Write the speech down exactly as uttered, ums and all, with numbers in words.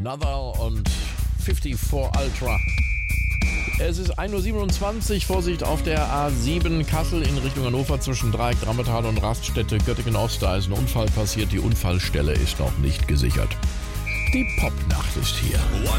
Another und vierundfünfzig Ultra. Es ist ein Uhr siebenundzwanzig, Vorsicht auf der A sieben Kassel in Richtung Hannover zwischen Dreieck, Drammetal und Raststätte Göttingen-Ost. Da ist ein Unfall passiert, die Unfallstelle ist noch nicht gesichert. Die Popnacht ist hier.